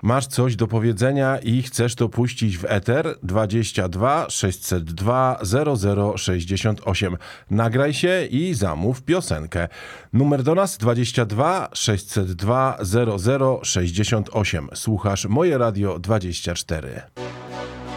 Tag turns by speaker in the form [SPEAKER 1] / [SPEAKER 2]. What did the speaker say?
[SPEAKER 1] Masz coś do powiedzenia i chcesz to puścić w eter? 22 602 0068. Nagraj się i zamów piosenkę. Numer do nas 22 602 0068. Słuchasz Moje Radio 24.